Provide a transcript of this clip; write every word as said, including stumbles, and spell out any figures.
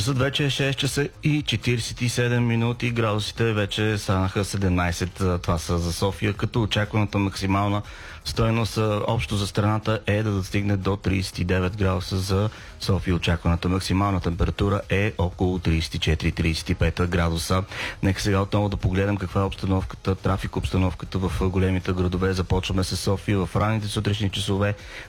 Часът вече е шест часа и четиридесет и седем минути. Градусите вече станаха седемнайсет. Това са за София, като очакваната максимална стойност общо за страната е да достигне до тридесет и девет градуса за София. Очакваната максимална температура е около тридесет и четири до тридесет и пет градуса. Нека сега отново да погледнем каква е обстановката, трафик обстановката в големите градове. Започваме с София. В ранните сутрешни часове